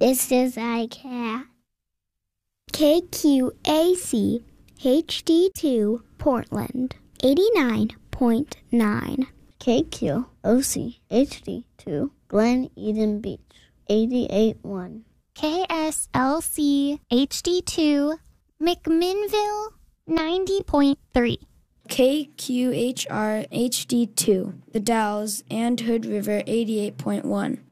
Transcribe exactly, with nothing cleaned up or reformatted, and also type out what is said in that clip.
This is iCat. K Q A C H D two Portland, eighty-nine point nine. K Q O C H D two Glen Eden Beach, eighty-eight point one. K S L C H D two McMinnville, ninety point three. K Q H R H D two The Dalles and Hood River, eighty-eight point one.